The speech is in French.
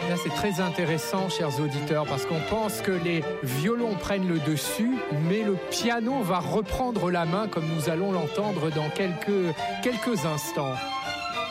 Là, c'est très intéressant, chers auditeurs, parce qu'on pense que les violons prennent le dessus, mais le piano va reprendre la main, comme nous allons l'entendre dans quelques instants.